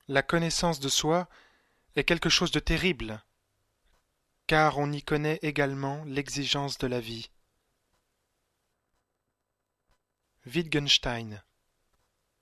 La connaissance de soi est quelque chose de terrible, car on y connaît également l'exigence de la vie. Wittgenstein